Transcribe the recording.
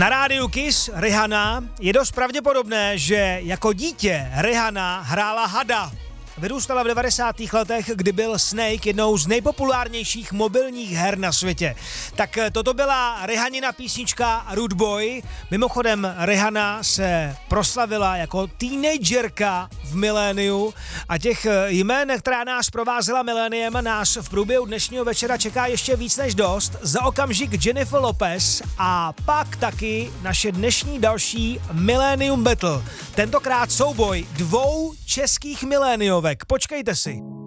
Na rádiu Kiss Rihanna je dost pravděpodobné, že jako dítě Rihanna hrála hada. Vyrůstala v 90. letech, kdy byl Snake jednou z nejpopulárnějších mobilních her na světě. Tak toto byla Rihannina písnička Rude Boy. Mimochodem Rihanna se proslavila jako teenagerka v miléniu a těch jmén, která nás provázela miléniem, nás v průběhu dnešního večera čeká ještě víc než dost. Za okamžik Jennifer Lopez a pak taky naše dnešní další Millennium Battle. Tentokrát souboj dvou českých miléniovek. Počkejte si.